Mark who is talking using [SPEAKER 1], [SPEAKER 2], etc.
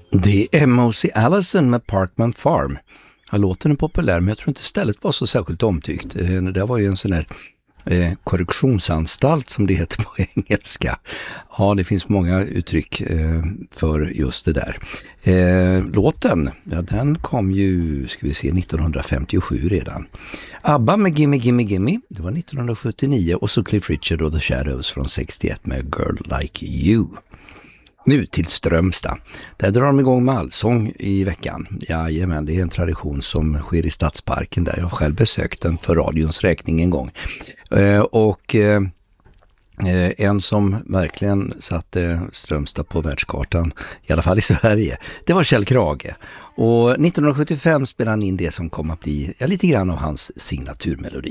[SPEAKER 1] Det är Mosey Allison med Parkman Farm. Ja, låten är populär, men jag tror inte stället var så särskilt omtyckt. Det där var ju en sån där korrektionsanstalt som det heter på engelska. Ja, det finns många uttryck för just det där. Låten, ja, den kom ju, ska vi se, 1957 redan. ABBA med Gimme Gimme Gimme, det var 1979, och så Cliff Richard och The Shadows från 61 med Girl Like You. Nu till Strömstad. Där drar de igång med allsång i veckan. Jajamän, det är en tradition som sker i Stadsparken där jag själv besökt den för radions räkning en gång. En som verkligen satte Strömstad på världskartan, i alla fall i Sverige, det var Kjell Krage. Och 1975 spelade han in det som kom att bli lite grann av hans signaturmelodi.